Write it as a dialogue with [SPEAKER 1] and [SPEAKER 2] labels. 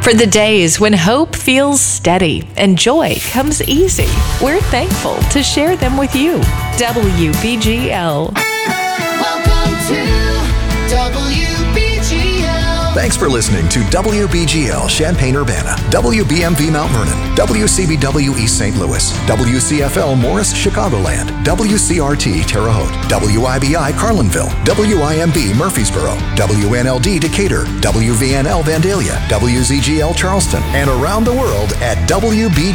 [SPEAKER 1] For the days when hope feels steady and joy comes easy, we're thankful to share them with you. WBGL.
[SPEAKER 2] Welcome to WBGL.
[SPEAKER 3] Thanks for listening to WBGL Champaign-Urbana, WBMV Mount Vernon, WCBW East St. Louis, WCFL Morris Chicagoland, WCRT Terre Haute, WIBI Carlinville, WIMB Murfreesboro, WNLD Decatur, WVNL Vandalia, WZGL Charleston, and around the world at WBGL.com.